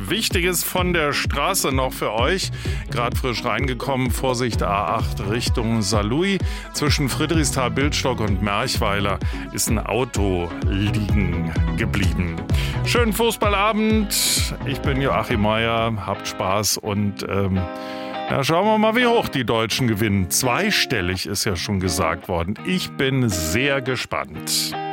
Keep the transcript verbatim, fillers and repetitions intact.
Wichtiges von der Straße noch für euch. Gerade frisch reingekommen, Vorsicht A acht Richtung Saarlouis. Zwischen Friedrichsthal, Bildstock und Merchweiler ist ein Auto liegen geblieben. Schönen Fußballabend. Ich bin Joachim Meier. Habt Spaß und ähm, ja, schauen wir mal, wie hoch die Deutschen gewinnen. Zweistellig ist ja schon gesagt worden. Ich bin sehr gespannt.